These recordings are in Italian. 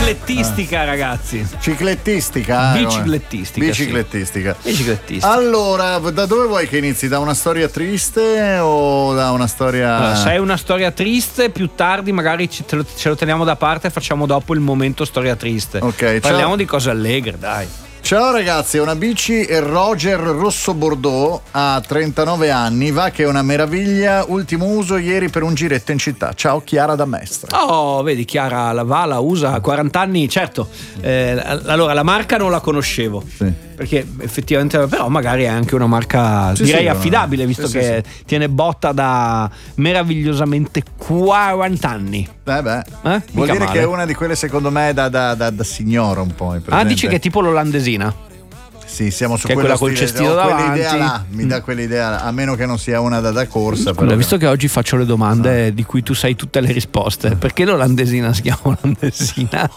Biciclettistica, ragazzi. Ciclettistica? Biciclettistica. Allora, da dove vuoi che inizi? Da una storia triste o da una storia... Allora, se è una storia triste, più tardi magari ce lo teniamo da parte e facciamo dopo il momento storia triste. Ok, parliamo di cose allegre, dai. Ciao ragazzi, è una bici Roger Rosso Bordeaux, ha 39 anni, va che è una meraviglia, ultimo uso ieri per un giretto in città. Ciao Chiara da Mestre. Oh, vedi, Chiara la usa a 40 anni, certo. Allora, la marca non la conoscevo. Sì. Perché effettivamente, però magari è anche una marca direi affidabile, visto che tiene botta da meravigliosamente 40 anni. Vuol dire che è una di quelle secondo me da signora un po'. Dici che è tipo l'olandesina? Sì, siamo su che quella col cestino davanti. Quell'idea là, mi dà quell'idea là, a meno che non sia una da corsa. Però. Visto che oggi faccio le domande di cui tu sai tutte le risposte, perché l'olandesina si chiama olandesina?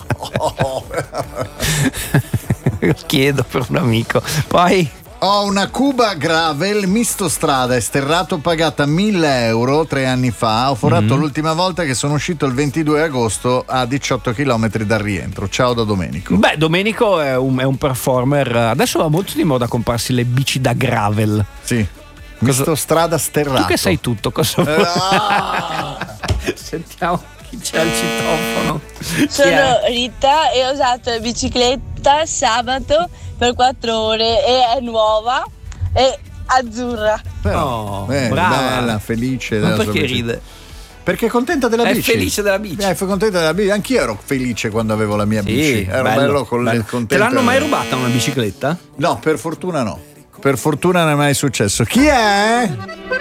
Lo chiedo per un amico. Poi ho una Cuba Gravel misto strada sterrato, pagata 1.000 euro 3 anni fa. Ho forato l'ultima volta che sono uscito il 22 agosto a 18 km dal rientro. Ciao da Domenico. Beh, Domenico è un performer. Adesso va molto di moda comprarsi le bici da gravel. Sì. Misto strada sterrato. Tu che sai tutto, cosa vuoi? Sentiamo chi c'è al citofono. Sono Rita e ho usato la bicicletta sabato per 4 ore e è nuova e azzurra. Brava. Bella, felice. Ma perché ride? Perché è contenta della bici. È felice della bici. È contenta della bici. Anch'io ero felice quando avevo la mia bici. Ero bello contento. Te l'hanno mai rubata una bicicletta? No, per fortuna no. Per fortuna non è mai successo. Chi è?